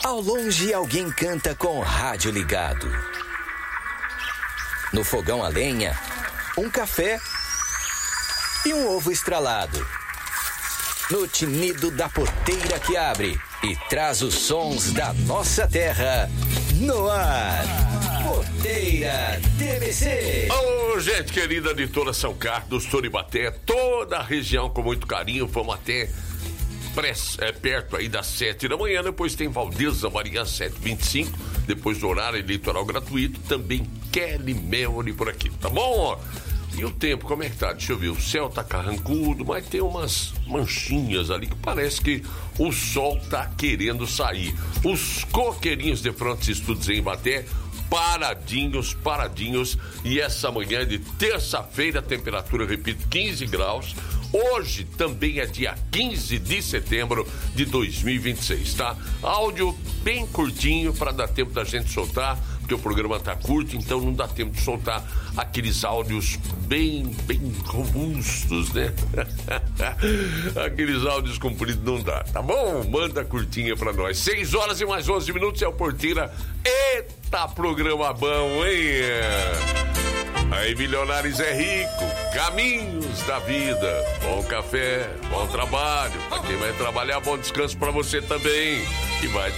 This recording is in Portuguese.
Ao longe, alguém canta com o rádio ligado. No fogão a lenha, um café e um ovo estralado. No tinido da porteira que abre e traz os sons da nossa terra. No ar, Porteira TBC. Alô, gente querida de toda São Carlos, Toribaté, toda a região com muito carinho. Vamos até perto aí das 7 da manhã. Depois tem Valdeza, Maria, 7h25. Depois do horário eleitoral gratuito, também Kelly Melody por aqui, tá bom? E o tempo, como é que tá? Deixa eu ver, o céu tá carrancudo, mas tem umas manchinhas ali que parece que o sol tá querendo sair. Os coqueirinhos de Frontes Estudos em Ibaté, paradinhos, e essa manhã de terça-feira, a temperatura, eu repito, 15 graus. Hoje também é dia 15 de setembro de 2026, tá? Áudio bem curtinho para dar tempo da gente soltar, porque o programa tá curto, então não dá tempo de soltar aqueles áudios bem robustos, né? Aqueles áudios compridos não dá, tá bom? Manda curtinha pra nós. 6 horas e mais 11 minutos é o Porteira. Eita, programa bom, hein? Aí, Milionários é rico, caminhos da vida, bom café, bom trabalho, pra quem vai trabalhar, bom descanso pra você também, e vai